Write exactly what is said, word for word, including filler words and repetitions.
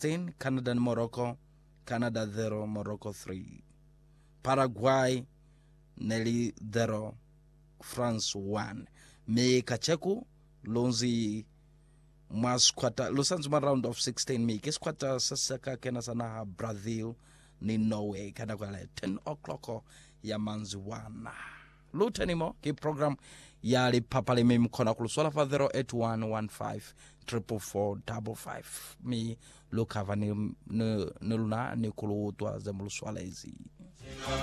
sixteen, Canada and Morocco, Canada zero, Morocco three. Paraguay Nelly zero, France one. Me kacheku lonzi mas kwata losanzu ma round of sixteen me kes kwata sasaka kena sana Brazil ni Norway kada kwa ten o'clock ya manzi wana. Lutenimo ki program ya li papa li mimi kona kuluswala fa zero eight one one five four four five five. Mi lukava ni niluna ni kuluutwa zembulu swala hizi.